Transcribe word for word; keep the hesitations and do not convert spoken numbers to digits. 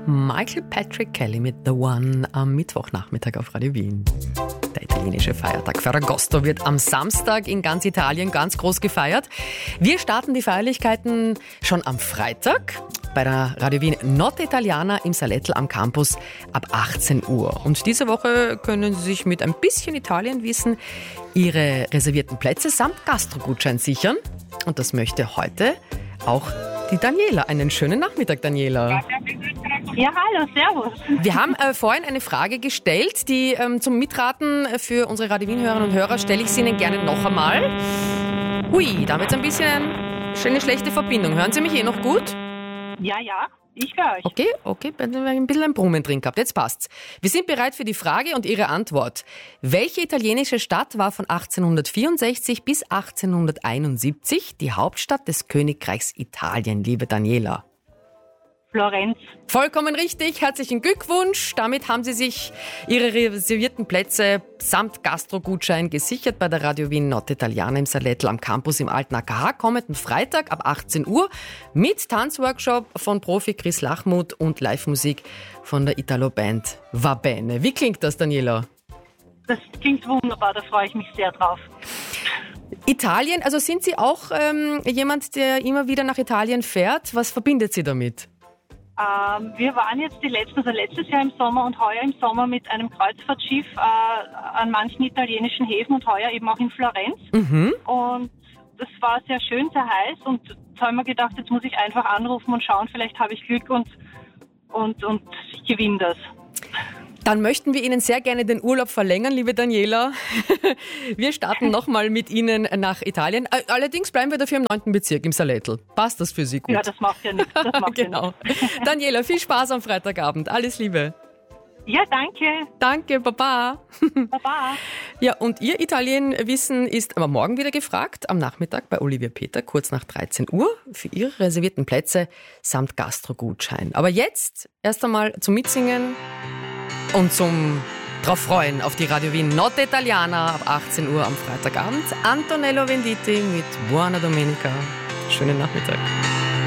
Michael Patrick Kelly mit The One am Mittwochnachmittag auf Radio Wien. Der italienische Feiertag Ferragosto wird am Samstag in ganz Italien ganz groß gefeiert. Wir starten die Feierlichkeiten schon am Freitag bei der Radio Wien Notte Italiana im Salettl am Campus ab achtzehn Uhr. Und diese Woche können Sie sich mit ein bisschen Italienwissen Ihre reservierten Plätze samt Gastrogutschein sichern. Und das möchte heute auch die Daniela. Einen schönen Nachmittag, Daniela. Ja, hallo, servus. Wir haben äh, vorhin eine Frage gestellt, die ähm, zum Mitraten für unsere Radio Wien-Hörerinnen und Hörer stelle ich sie Ihnen gerne noch einmal. Hui, da haben wir jetzt ein bisschen eine schlechte Verbindung. Hören Sie mich eh noch gut? Ja, ja, ich höre euch. Okay, okay, wir haben ein bisschen ein Brummen drin gehabt. Jetzt passt's. Wir sind bereit für die Frage und Ihre Antwort. Welche italienische Stadt war von achtzehnhundertvierundsechzig bis achtzehnhunderteinundsiebzig die Hauptstadt des Königreichs Italien, liebe Daniela? Florenz. Vollkommen richtig, herzlichen Glückwunsch. Damit haben Sie sich Ihre reservierten Plätze samt Gastrogutschein gesichert bei der Radio Wien Notte Italiana im Salettl am Campus im alten A K H kommenden Freitag ab achtzehn Uhr mit Tanzworkshop von Profi Chris Lachmuth und Live-Musik von der Italo-Band Va Bene. Wie klingt das, Daniela? Das klingt wunderbar, da freue ich mich sehr drauf. Italien, also sind Sie auch ähm, jemand, der immer wieder nach Italien fährt? Was verbindet Sie damit? Ähm, wir waren jetzt die letzten, also letztes Jahr im Sommer und heuer im Sommer mit einem Kreuzfahrtschiff äh, an manchen italienischen Häfen und heuer eben auch in Florenz. Mhm. Und das war sehr schön, sehr heiß und da haben wir gedacht, jetzt muss ich einfach anrufen und schauen, vielleicht habe ich Glück und, und, und ich gewinne das. Dann möchten wir Ihnen sehr gerne den Urlaub verlängern, liebe Daniela. Wir starten nochmal mit Ihnen nach Italien. Allerdings bleiben wir dafür im neunten Bezirk, im Salettl. Passt das für Sie gut? Ja, das macht ja nichts. Das macht genau. Ja nichts. Daniela, viel Spaß am Freitagabend. Alles Liebe. Ja, danke. Danke, Baba. Baba. Ja, und Ihr Italienwissen ist aber morgen wieder gefragt, am Nachmittag bei Olivia Peter, kurz nach dreizehn Uhr, für Ihre reservierten Plätze samt Gastrogutschein. Aber jetzt erst einmal zum Mitsingen und zum drauf freuen auf die Radio Wien Notte Italiana ab achtzehn Uhr am Freitagabend. Antonello Venditti mit Buona Domenica. Schönen Nachmittag.